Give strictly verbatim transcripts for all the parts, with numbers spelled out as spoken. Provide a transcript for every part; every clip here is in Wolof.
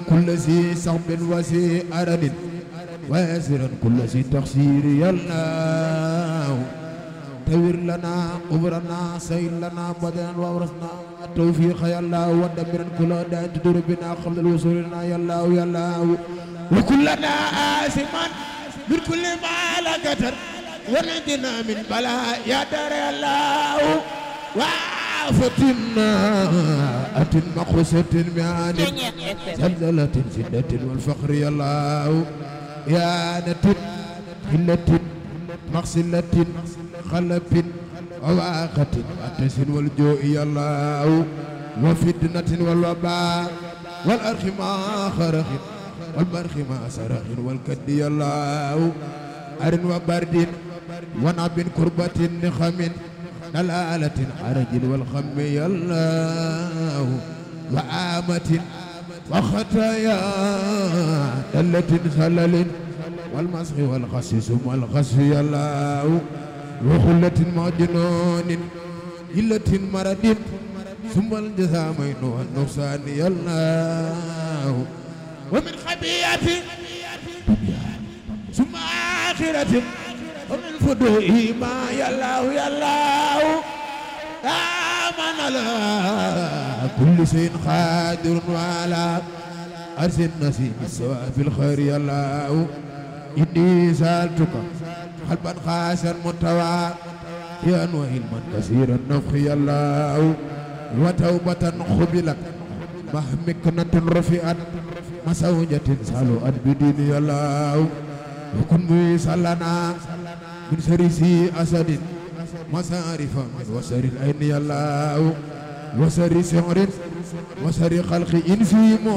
كل ذي صعب وذي أرد ويسرا كل ذي تخسير يا الله تور لنا قبرنا سيل لنا بدنا وورثنا التوفيق يا الله ودمرا كل داء تدور بنا قبل الوصول لنا يا الله يا الله وكلنا آسما من كل ما لقتر ونجنا من بلاء يا دار يا الله وفتنا أتن مقصة ميان زلزلة شدة والفقر يا الله يا نتن قلة مغسلة خلف وواقة وعتس والجوع يا الله وفتنة والوباء والأرخ ما خرخ والبرخ ما سرخ والكد يا الله أرن وبرد ونعب كربة نخم دلالة حرج والخم يا الله وآمة وخطايا دلة خلل والمسخ والخسس والخس يا الله وخلة مجنون إلة مرد ثم الجزامين والنقصان يا الله ومن خبيئة ثم آخرة ومن فدوء ما يا الله يا الله آمن الله كل شيء قادر وعلى أرس النسيم السواء في الخير يا الله إني سألتك قلبا خاشعا متواضعا وعلما كثيرا النفخ يا الله وتوبة قبلت محمكنة رفعت مسوجة سالوات بدين يا الله وكن ميسالنا من سرسي أسد مسارف من وسر العين يا الله وسر سعر وسر خلق إنسيمو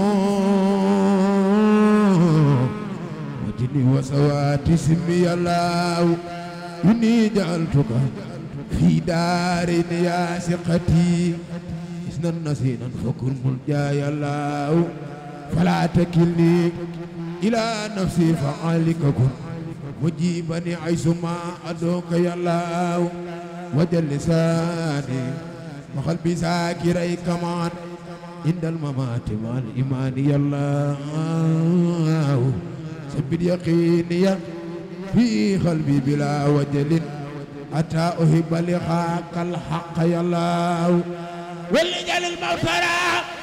وجني وسوات اسمي يا الله إني جعلتك في دار يا ثقتي إسنا نسينا فكن ملجا يا الله فلا تكلني إلى نفسي فعلك كن مجيبني عيسما أدوك يا الله وجل لساني وقلبي ساكري كمان عند الممات مع الإيمان يا الله ثبت يقيني في قلبي بلا وجل حتى أحب لقاك الحق يا الله ولجل المغفرة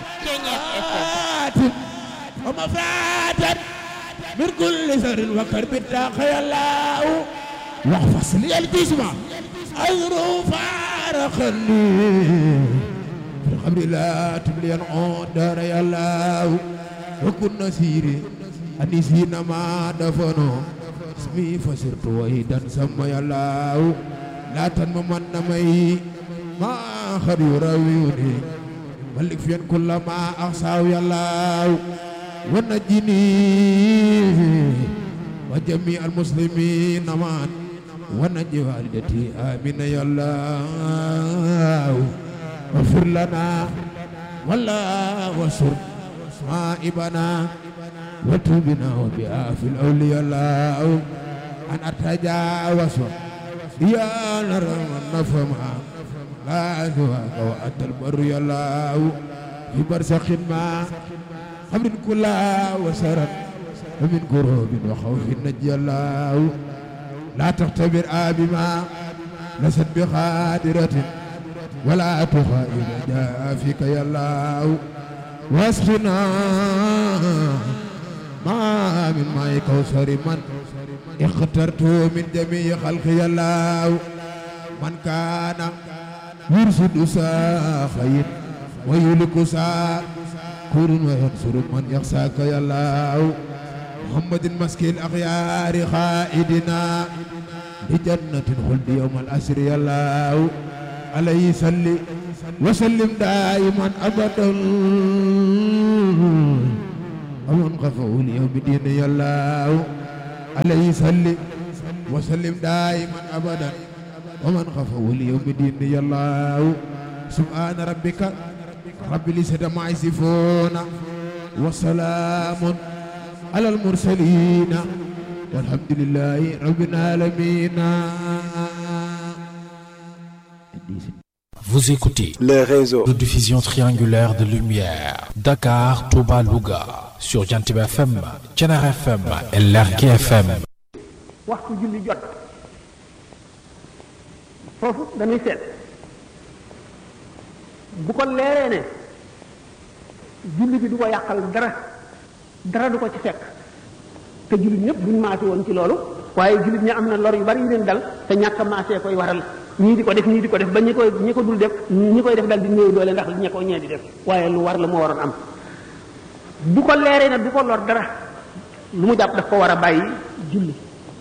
ومفاتن من كل سر وكرب الداخ يا الله واحفظ لي الجسم أزرو فارقني في القبر لا تبلي العودر يا الله وكن نسيري أنسين ما دفنوا اسمي فسرت وحيدا سمى يا الله لا تنممن مي ما خد يراويني ملك فين كل ما أخساو يا الله ونجني وجميع المسلمين مان ونجي والدتي آمين يا الله واغفر لنا ولا وسر مائبنا وتوبنا وبها في الأولياء الله أن أتجاوز يا نرى النفما لا ذواك وأنت البر يا الله في برزخ ما أمر كلا وسرا ومن كروب وخوف نجي الله لا تختبر بما لست بقادرة ولا تخائب جاء فيك يا الله واسقنا ما من ماء كوثر من اخترت من جميع خلق يا الله من كان يرشد ساخين ويلك ساخ كور وينصر من يخشاك يا الله محمد مسكي الأخيار خائدنا لجنة الخلد يوم الأسر يا الله عليه صلي وسلم دائما أبدا ومن غفوا اليوم الدين يا الله عليه صلي وسلم دائما أبدا ومن غفوا اليوم الدين يا الله سبحان ربك رب العزة عما يصفون وسلام على المرسلين والحمد لله رب العالمين. Vous écoutez le réseau de diffusion triangulaire de lumière Dakar, Touba, Louga sur Jantib F M, Thiénaba F M et Lergui F M. waxtu julli jot foofu dañuy seet bu ko leeree ne julli bi du ko yàqal dara dara du ko ci fekk te jullit ñëpp buñ maase woon ci loolu waaye jullit ñi am na lor yu bari yu leen dal te ñàkk a maasee koy waral ñii di ko def ñii di ko def ba ñi koy ñi ko dul def ñi koy def dal di néew doole ndax ñi ko ñee di def waaye lu war la moo waroon am bu ko leeree ne du ko lor dara lu mu jàpp daf ko war a bàyyi julli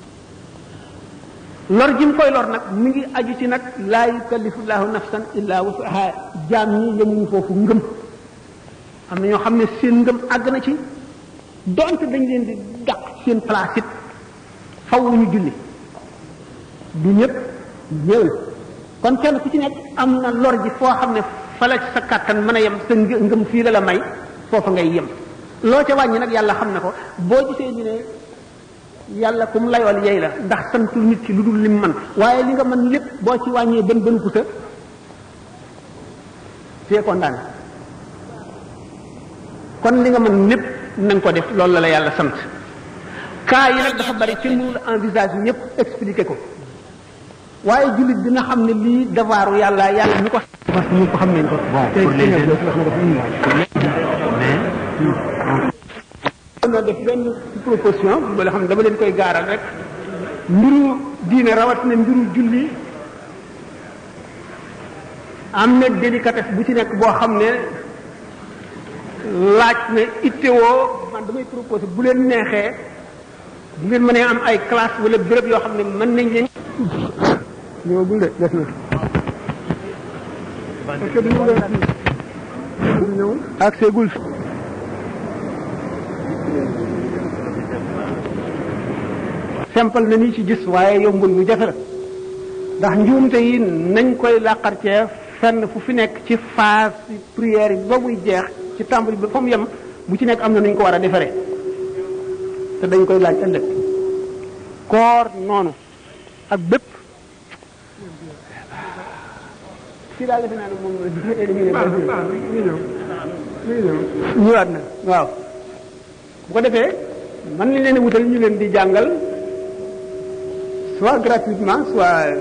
lor ji mu koy lor nag mi ngi aju ci nag laa yukallifullahu nafsan illa wusaha jaam ñi yemuñu foofu ngëm am na ñoo xam ne seen ngëm àgg na ci donte dañ leen di dàq seen place it faw ñu julli du ñëpp ñëw na kon kenn ku ci nekk am na lor ji foo xam ne fa la sa kàttan mën a yem sa ngëm fii la la may foofa ngay yem loo ca wàññi nag yàlla xam na ko boo gisee ñu ne yàlla ku mu layool yey la ndax santul nit ki lu dul lim man waaye li nga mën lépp boo ci wàññee bën bën pusa fee condamné kon li nga mën lépp nañ ko def loolu la la yàlla sant cas yi nag dafa bari kenn mënul envisage yi ñëpp expliqué ko waaye jullit dina xam ne lii devoiru yàlla yàlla ñu ko parce que ñu ko xam nañ ko pour les na def benn proposition boo xam ne dama leen koy gaaral rek mbiru diine rawatina mbiru julli am na délicatesse bu ci nekk boo xam ne laaj na ittewoo man damay proposé bu leen neexee bu ngeen mënee am ay classe wala béréb yoo xam ne mën nañ leen ñëwagul de def na parce que duñu ñëw ak seegul simple na ni ci gis waaye yombul lu jafe la ndax njuumte yi nañ koy làqarcee fenn fu fi nekk ci phase prière yi ba muy jeex ci tàmbali ba fa mu yem bu ci nekk am na nuñ ko war a defaree te dañ koy laaj ëllëg koor noonu ak bépp fii daal defe naa ne moom ñëwaat na waaw bu ko defee man nañ leen a wutal ñu leen di jàngal soit gratuitement soit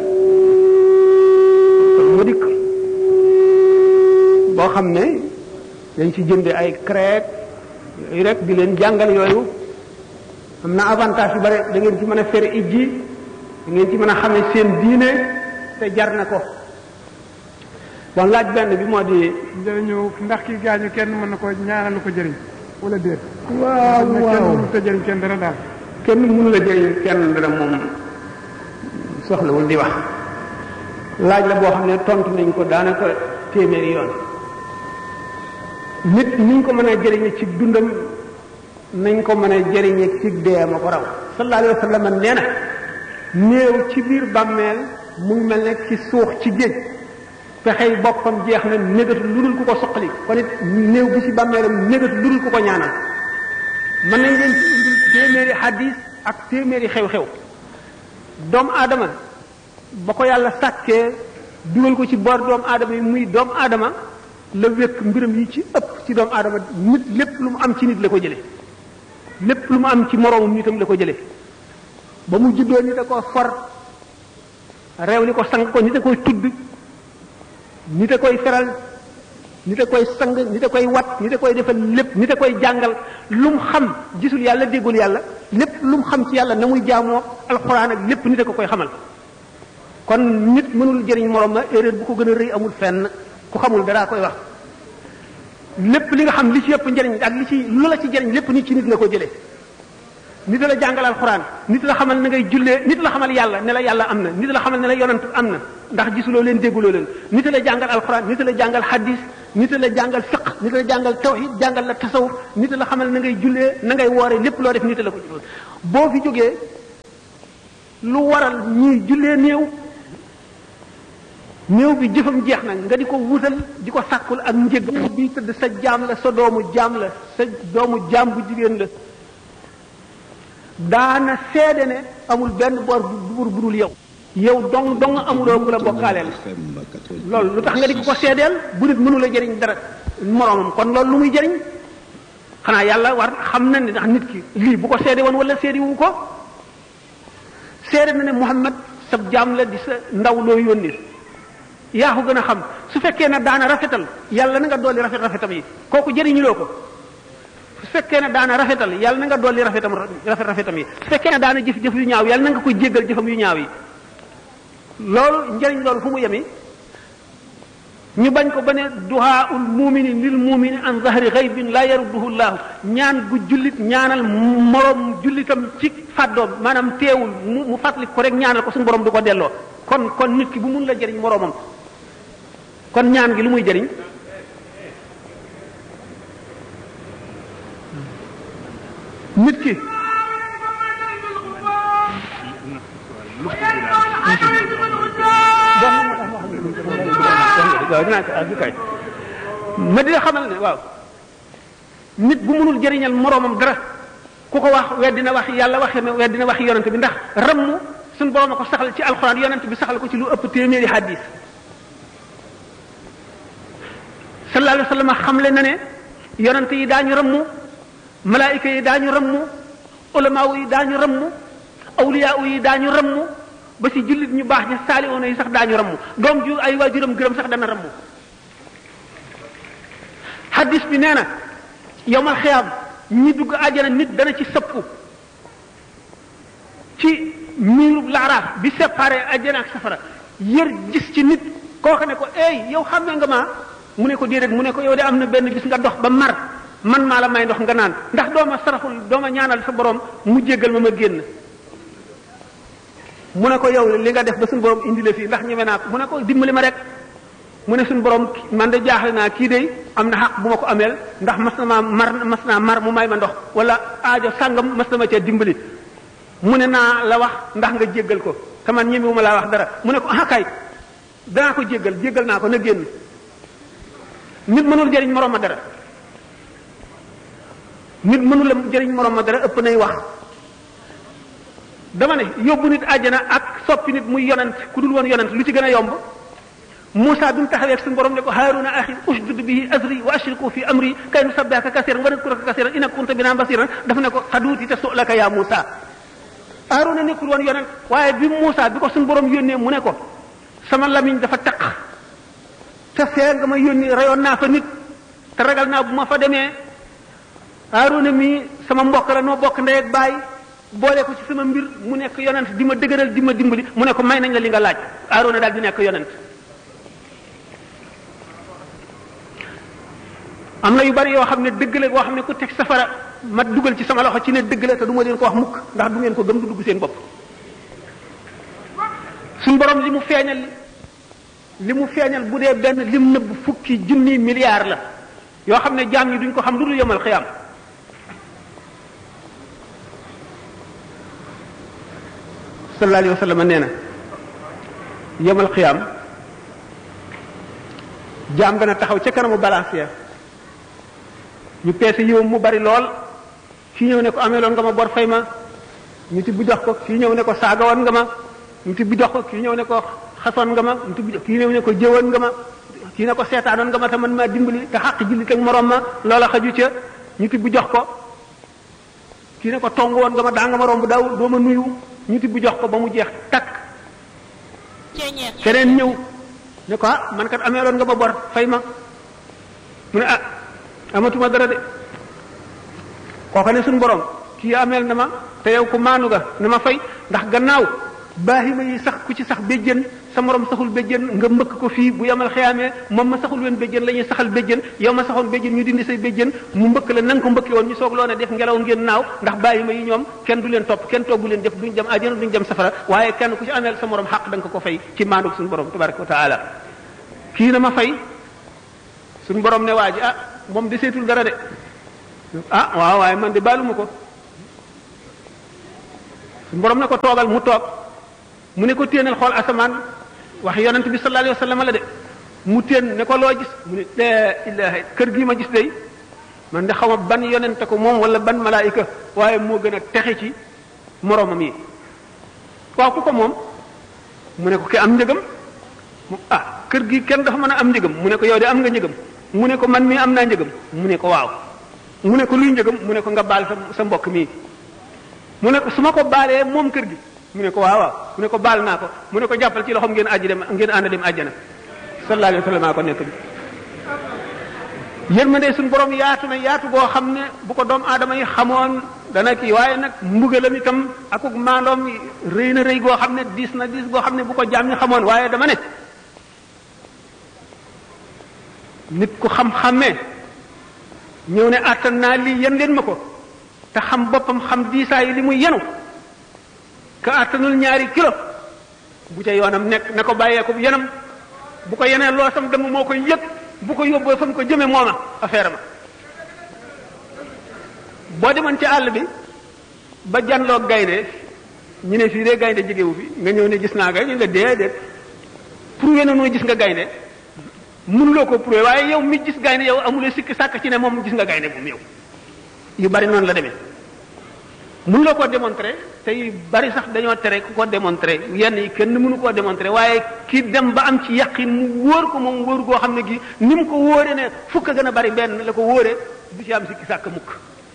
modique boo xam ne dañ ci jënde ay crêpe yooyu rek di leen jàngal yooyu am na avantage yu bare da ngeen ci mën a fere ijji da ngeen ci mën a xam ne seen diine te jar na ko bon laaj benn bi moo di jërëñu ndax ki gaañu kenn mën na ko ñaanal ko jëriñ wala déet waaw waaw kenn mënu ta jëriñ kenn dara daal kenn mënu la jëriñ kenn dara moom soxlawul di wax laaj la boo xam ne tontu nañ ko daanaka téeméeri yoon nit niñ ko mën a jëriñe ci dundam nañ ko mën a jëriñe ci dee ma ko raw sallallahu alayhi wa sallam nee na néew ci biir bàmmeel mu ngi mel ne ci suux ci géej pexey boppam jeex na négatu lu dul ku ko soqali kon it néew bi ci bàmmeelam négatu lu dul ku ko ñaanal mën nañ leen ci indil téeméeri hadis ak téeméeri xew-xew doomu aadama ba ko yàlla sàkkee dugal ko ci boor doomu aadama yi muy doomu aadama la wékk mbiram yi ci ëpp ci doomu aadama nit lépp lu mu am ci nit la ko jële lépp lu mu am ci moroomum nitam la ko jële ba mu juddoo nit a ko for réew li ko sang ko nit a koy tudd nit a koy feral nit a koy sang nit a koy wat nit a koy defal lépp nit a koy jàngal lu mu xam gisul yàlla déggul yàlla lépp lu mu xam ci yàlla na muy jaamoo alxuraan ak lépp nit a ko koy xamal kon nit mënul jëriñ morom ma erreur bu ko gën a rëy amul fenn ku xamul dara koy wax lépp li nga xam li ci yëpp njëriñ ak li ci lu la ci jëriñ lépp nit ci nit nga ko jëlee nit la jàngal alxuraan nit la xamal na ngay jullee nit la xamal yàlla ne la yàlla am na nit la xamal ne la yonant am na ndax gisuloo leen dégguloo leen nit la jàngal alxuraan nit la jàngal hadis nit la jàngal fiq nit la jàngal tawhid jàngal la tasawuf nit la xamal na ngay jullee na ngay woore lépp loo def nit la ko juróon boo fi jógee lu waral ñuy jullee néew néew bi jëfam jeex na nga di ko wutal di ko sàkkul ak njëg bi tëdd sa jaam la sa doomu jaam la sa doomu jaam bu jigéen la daana seede ne amul benn bor bu buur budul yow yow dong dong amuloo ku la bokkaaleel loolu lu tax nga di ko seedeel bu nit mënu la jëriñ dara moroomam kon loolu lu muy jëriñ xanaa yàlla war xam na ne ndax nit ki lii bu ko seede woon wala seede wu ko seede na ne Muhammad sab jaam la di sa ndaw loo yónni yaa ko gën a xam su fekkee ne daana rafetal yàlla na nga dolli rafet rafetam yi kooku jëriñuloo ko su fekkee ne daana rafetal yàlla na nga dolli rafetam rafet rafetam yi su fekkee ne daana jëf jëf yu ñaaw yàlla na nga koy jéggal jëfam yu ñaaw yi loolu njëriñ loolu fu mu yemi ñu bañ ko ba ne duhaaul mumini lil mumini an zahri ghaybin la yarudduhu llahu ñaan gu jullit ñaanal moroom jullitam ci fàddoom maanaam teewul mu mu fàttali ko rek ñaanal ko suñu borom du ko delloo kon kon nit ki bu mun la jëriñ moroomam kon ñaan gi lu muy jëriñ nit ki waaw dinaa ko ak kay ma di la xamal ne waaw nit bu mënul jëriñal moroomam dara ku ko wax weddina wax yàlla waxe ne weddina wax yonent bi ndax rammu suñu borom a ko saxal ci alxuraan yonent bi saxal ko ci lu ëpp téeméeri hadis sallallahu alayhi wa sallam xamle na ne yonent yi daañu rammu malaayika yi daañu rammu ulamaaw yi daañu rammu awliyaaw yi daañu rammu ba ci jullit ñu baax ña saalihoona yi sax daañu rammu doom ju ay waajuram gërëm sax dana rammu hadis bi nee na yowmal xiyaam ñi dugg àjjana nit dana ci sëppu ci miirub laaraaf bi séparé àjjana ak safara yër gis ci nit koo xam ne ko ey yow xàmmee nga ma mu ne ko déedéet mu ne ko yow de am na benn bis nga dox ba mar man maa la may ndox nga naan ndax dooma saraxul dooma ñaanal sa borom mu jéggal ma ma génn mu ne ko yow li nga def ba suñu borom indi la fii ndax ñeme naa ko mu ne ko dimbali ma rek mu ne suñu borom man de jaaxle naa kii de am na xaq bu ma ko ameel ndax mas na maa mar mas naa mar mu may ma ndox wala aajo sàngam mas na ma cee dimbali mu ne naa la wax ndax nga jéggal ko te man ñemewu ma laa wax dara mu ne ko ah kay danaa ko jéggal jéggal naa ko na génn nit mënul jëriñ moroom ma dara nit mënul jëriñ moroom ma dara ëpp nay wax dama ne yóbbu nit àjjana ak soppi nit muy yonent ku dul woon yonent lu ci gën a yomb Moussa bi mu taxawee ak suñu borom ne ko Haaruna axi ushdud bihi azri wa ashriku fi amri kay nusabbihaka kasiran wa nadkuraka kasiran innaka kunta bina basiran daf ne ko xaduuti te su'laka yaa Moussa Haaruna nekkul woon yonent waaye bi Moussa bi ko suñu borom yónnee mu ne ko sama lamiñ dafa taq te fee nga ma yónni rayoon naa fa nit te ragal naa bu ma fa demee Haaruna mi sama mbokk la noo bokk ndey ak baay boole ko ci sama mbir mu nekk yonent di ma dëgëral di ma dimbali mu ne ko may nañ la li nga laaj Haaruna daal di nekk yonent am na yu bari yoo xam ne dëgg la boo xam ne ku teg safara ma dugal ci sama loxo ci ne dëgg la te du ma leen ko wax mukk ndax du ngeen ko gëm du dugg seen bopp suñ borom li mu feeñal li mu feeñal bu dee benn lim nëbb fukki junni milliards la yoo xam ne jaam ñi duñ ko xam lu dul yemal xiyaam sallallahu alayhi wa sallam nee na yemal xiyaam jaam dana taxaw ca kanamu balance ñu peese yiw mu bari lool kii ñëw ne ko ameeloon nga ma bor fay ma ñu ti bu jox ko kii ñëw ne ko saagawoon nga ma ñu ti bu jox ko kii ñëw ne ko xasoon nga ma ñu ti bu jox kii ñëw ne ko jëwoon nga ma kii ne ko seetaanoon nga ma te man maa dimbali te xaq jullit ak morom ma loola xaju ca ñu ti bu jox ko kii ne ko tong woon nga ma daa nga ma romb daaw doo ma nuyu ñu ti bu jox ko ba mu jeex takk keneen ñëw ne ko ah man kat ameeloon nga ma bor fay ma mu ne ah amatuma dara de kooka ne suñu borom kii ameel na ma te yow ko maanu ga na ma fay ndax gannaaw baahima yi sax ku ci sax béjjën sa morom saxul béjjën nga mbëkk ko fii bu yamal xiyaamee moom ma saxul wen béjjën la ñuy saxal béjjën yow ma saxoon béjjën ñu dindi say béjjën mu mbëkk la nanga ko mbëkki woon ñu soog loo ne def ngelaw ngeen naaw ndax baahima yi ñoom kenn du leen topp kenn toggu leen def duñ dem àjjana duñ dem safara waaye kenn ku ci ameel sa morom xaq da nga ko ko fay ci maandu suñu borom tabaraka wa taala kii na ma fay suñu borom ne waa ji ah moom de seetul dara de ah waaw waaye man de baaluma ko suñu borom ne ko toogal mu toog mu ne ko téenal xool asamaan wax yonent bi sallallahu alayhi wa sallam la de mu téen ne ko loo gis mu ne la ilaha kër gii ma gis day man de xaw ma ban yonente ko moom wala ban malaayika waaye moo gën a texe ci moromam yi waaw ku ko moom mu ne ko ki am njëgam ah kër gi kenn dafa mën a am njëgam mu ne ko yow de am nga njëgam mu ne ko man mii am naa njëgam mu ne ko waaw mu ne ko luy njëgam mu ne ko nga baal sa sa mbokk mii mu ne ko su ma ko baalee moom kër gi mu ne ko waaw waaw mu ne ko baal naa ko mu ne ko jàppal ci loxoom ngeen aji dem ngeen ànd dem àjjana sallallahu alayhi wa sallam ko nekk bi yërmande suñu borom yaatu na yaatu boo xam ne bu ko doomu aadama yi xamoon dana kii waaye nag mbugalam itam akuk maandoom rëy na rëy goo xam ne diis na diis goo xam ne bu ko jaam ñi xamoon waaye dama ne nit ku xam-xammee ñëw ne àttan naa lii yen leen ma ko te xam boppam xam diisaayu li muy yenu ka àttanul ñaari kilo bu ca yoonam nekk na ko bàyyee ko yenam bu ko yenee loo sam dem moo koy yëg bu ko yóbboo fa mu ko jëme mooma affaire ma boo demoon ci àll bi ba janloo gaynde ñu ne fii de gaynde jegewu fi nga ñëw ne gis naa gaynde ñu la déedéet prouvé na noo gis nga gaynde mënuloo ko prouvé waaye yow mi gis gaynde yow amuloo sikki sàkk ci ne moom gis nga gaynde moom yow yu bari noonu la demee mënuloo koo démontrer te yu bari sax dañoo tere ku ko démontrer yenn yi kenn mënu koo démontrer waaye ki dem ba am ci yaqin mu wóor ko moom wóor goo xam ne gi ni mu ko wóore ne fukk a gën a bari benn la ko wóore du ci am sikki sàkk mukk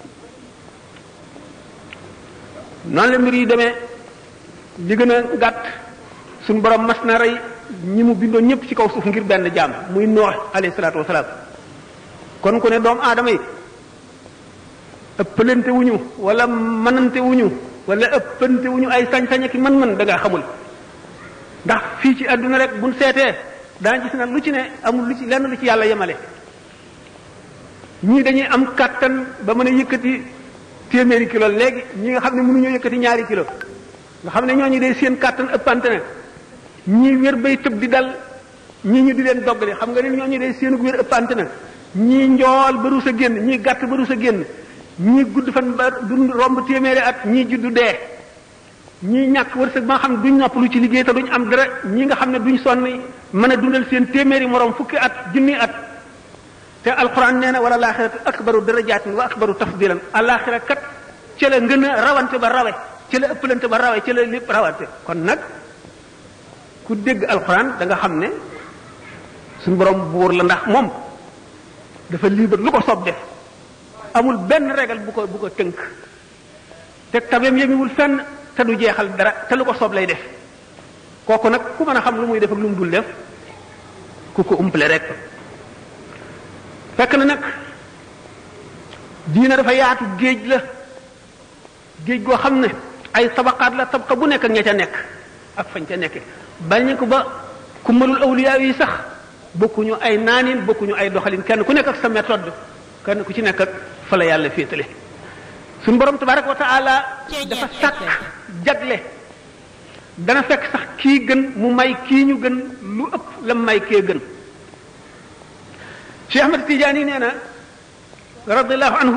noonu la mbir yi demee li gën a gàtt suñu borom mas na rey ñi mu bindoon ñëpp ci kaw suuf ngir benn jaam muy Noox alayhi salaatu wasalaam kon ku ne doomu aadama yi ëppalante wuñu wala mënante wuñu wala ëppante wuñu ay sañ-sañ ak mën-mën da ngaa xamul ndax fii ci àdduna rek buñ seetee daa gis na lu ci ne amul lu ci lenn lu ci yàlla yemale ñii dañuy am kàttan ba mën a yëkkati téeméeri kilo léegi ñi nga xam ne mënuñoo yëkkati ñaari kilo nga xam ne ñooñu day seen kàttan ëppante na ñii wér bay tëb di dal ñii ñu di leen doggale xam nga ne ñooñu day seen wér ëppante na ñii njool ba rus a génn ñii gàtt ba rus a génn ñii gudd fan ba dund romb téeméeri at ñii juddu dee ñii ñàkk wërsëg ba nga xam ne duñ noppalu ci liggéey te duñ am dara ñii nga xam ne duñ sonn mën a dundal seen téeméeri morom fukki at junni at te alquran nee na wala laaxiratu akbaru darajaatin wa akbaru tafdilan alaxira kat ca la ngën a rawante ba rawe ca la ëppalante ba rawe ca la lépp rawante kon nag ku dégg alquran da nga xam ne suñu borom buur la ndax moom dafa libre lu ko soob def amul benn régal bu ko bu ko tënk te tabeem yemiwul fenn te du jeexal dara te lu ko soob lay def kooku nag ku mën a xam lu muy def ak lu mu dul def ku ko umple rek fekk na nag diina dafa yaatu géej la géej goo xam ne ay tabaqaat la tabqa bu nekk ak ña ca nekk ak fañ ca nekke bañ ko ba ku mënul awliya yi sax bokkuñu ay naanin bokkuñu ay doxalin kenn ku nekk ak sa méthode kenn ku ci nekk ak fa la yàlla féetale suñu borom tabaraka wa taala dafa sàkk jagle dana fekk sax kii gën mu may kii ñu gën lu ëpp la may kee gën Cheikh Ahmad Tidiane nee na radiallahu anhu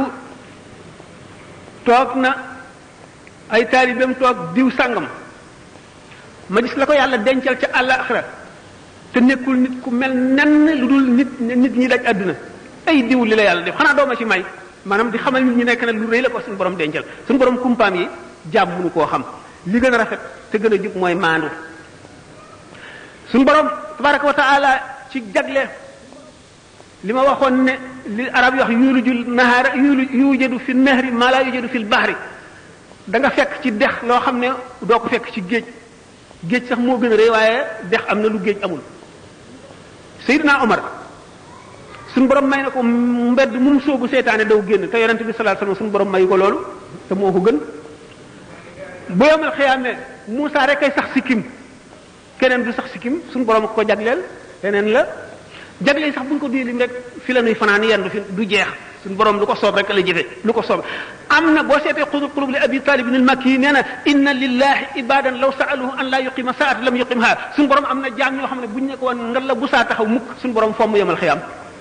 toog na ay taalibeem toog diw sàngam ma gis la ko yàlla dencal ca àllaaxira te nekkul nit ku mel nenn lu dul nit nit ñi daj àdduna ay diw li la yàlla def xanaa dooma ci may maanaam di xamal nit ñi nekk na lu rëy la ko suñu borom dencal suñu borom kumpaam yi jaam mënu koo xam li gën a rafet te gën a jub mooy maandu suñu borom tabaraka wa taala ci jagle li ma waxoon ne li arab yi wax yulujul nahaara yulu yujadu fi nahri maa laa yujadu fi bahri da nga fekk ci dex loo xam ne doo ko fekk ci géej géej sax moo gën a rëy waaye dex am na lu géej amul Seydina Omar suñu borom may na ko mbedd mum soobu seetaane daw génn te yonente bi sallallahu alayhi wasallam suñu borom mayu ko loolu te moo ko gën bu yomal xiyaamee Muusaa rek kay sax sikkim keneen du sax sikkim suñu borom ko jagleel leneen la jagleel sax buñ ko diilim rek fi la nuy fanaan yendu fi du jeex suñu borom lu ko soob rek la jëfe lu ko soob am na boo seetee xudul qulub li abi talib al makki nee na inna lillahi ibadan law sa'aluhu an la yuqima sa'at lam yuqimha suñu borom am na jaam ñoo xam ne buñ ne ko woon ngal la bu saa taxaw mukk suñu borom fomm yemal xiyaam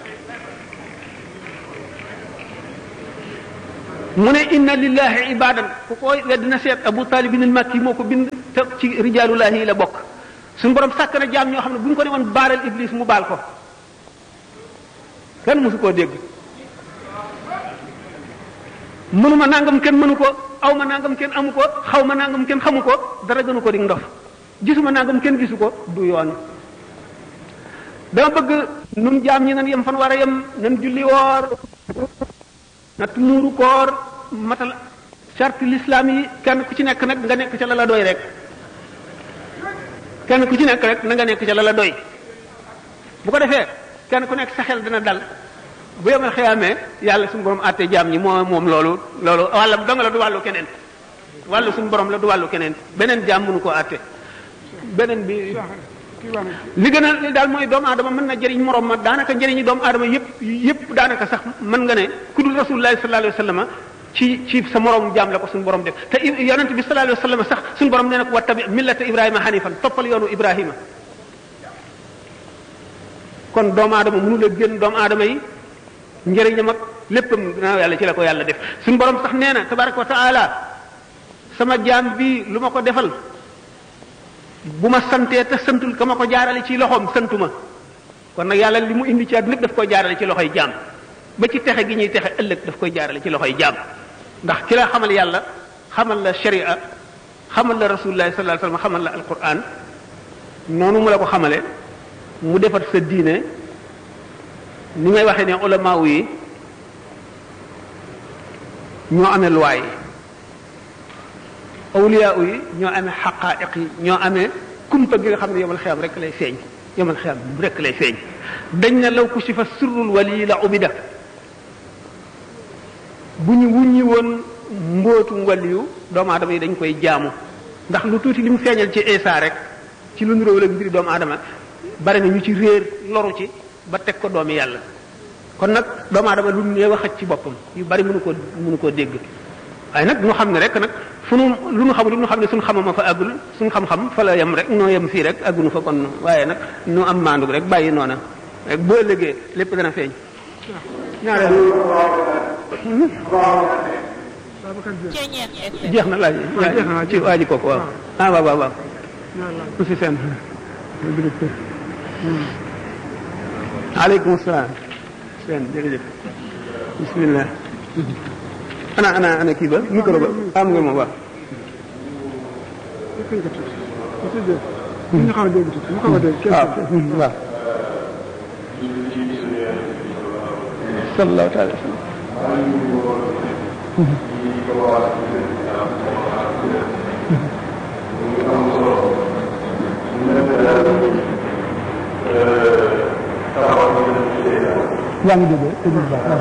mu ne inna lillahi ibadan ku koy weddina seet abu talib al makki moo ko bind te ci rijaalullahi yi la bokk suñu borom sàkk na jaam ñoo xam ne buñ ko ne woon baaral iblis mu baal ko kenn mësu koo dégg mënuma nangam kenn mënu ko aw ma nangam kenn amu ko xaw ma nangam kenn xamu ko dara gënu ko di ndof gisuma nangam kenn gisu ko du yoon dama bëgg nun jaam ñi nan yem fan war a yem nan julli woor nat muuru koor matal charte l'islam yi kenn ku ci nekk nag nga nekk ca la la doy rek kenn ku ci nekk rek na nga nekk ca la la doy bu ko defee kenn ku nekk sa xel dina dal bu yemal xiyaamee yàlla suñu borom àtte jaam ñi moo moom loolu loolu wàllam dong la du wàllu keneen wàllu suñu borom la du wàllu keneen beneen jaam mënu koo àtte beneen bi li gën a li daal mooy doomu aadama mën na jëriñ morom ma daanaka njëriñi doomu aadama yëpp yëpp daanaka sax mën nga ne ku dul rasulullahi sallallahu alayhi wa sallam ci ci sa morom jaam la ko suñu borom def te yonent bi sallallahu alayhi wa sallam sax suñu borom nee na ko wattabi millata ibrahima hanifan toppal yoonu ibrahima kon doomu aadama mënu la génn doomu aadama yi njëriñam ak léppam dinaa yàlla ci la ko yàlla def suñu borom sax nee na tabaraka wa taala sama jaam bi lu ma ko defal bu ma santee te santul ka ma ko jaarale ci loxoom santuma kon nag yàlla li mu indi ci àdduna lépp daf koy jaarale ci loxoy jaam ba ci texe gi ñuy texe ëllëg daf koy jaarale ci loxoy jaam ndax ki la xamal yàlla xamal la sharia xamal la rasulullah sallallahu alayhi wasallam xamal la alquran noonu mu la ko xamale mu defar sa diine ni ngay waxee ne ulama yi ñoo amee loi yi awliya yi ñoo amee xaqaa'iq yi ñoo amee kumpa gi nga xam ne yomal xiyam rek lay feeñ yomal xiyam rek lay feeñ dañ na law kushifa sirrul wali la ubida bu ñu wuññi woon mbootum waliyu doomu aadama yi dañ koy jaamu ndax lu tuuti li mu feeñal ci Isa rek ci lu niróo la mbiri doomu aadama bari na ñu ci réer loru ci ba teg ko doomi yàlla kon nag doomu aadama lu ne waxat ci boppam yu bari mënu ko mënu koo dégg waaye nag ñu xam ne rek nag fu nu lu nu xamul lu nu xam ne suñu xamama fa àggul suñu xam-xam fa la yem rek noo yem fii rek àggunu fa kon waaye nag nu am maandu rek bàyyi noona rek boo ëllëgee lépp dana feeñ ñaareel jeex na laaj ci waa ji kooku waaw ah waaw waaw waaw mu si seen aleykum salaam seen jërëjëf bismillah ana ana ana kii ba micro ba am nga moom wax ñu xaw a dégg tuuti ñu xaw a dégg waaw sallallahu taala wa sallam yaa ngi dégg dégg bu baax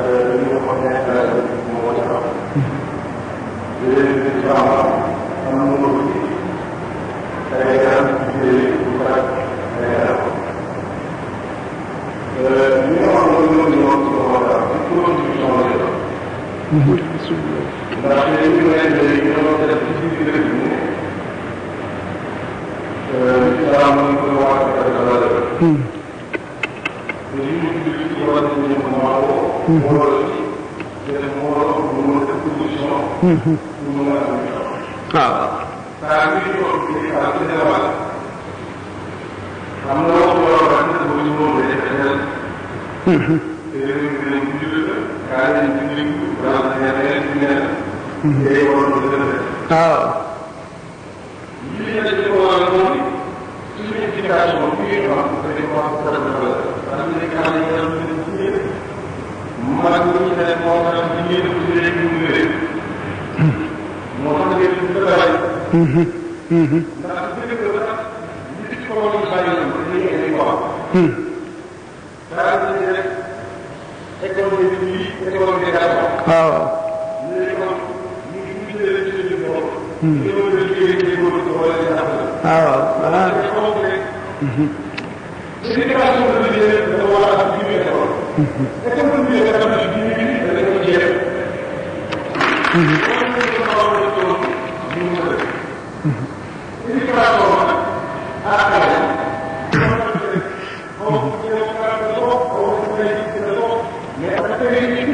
Thank you.